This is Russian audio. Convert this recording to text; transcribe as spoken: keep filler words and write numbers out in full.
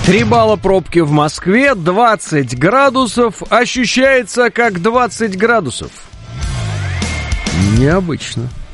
Три балла пробки в Москве, двадцать градусов, ощущается как двадцать градусов. Необычно.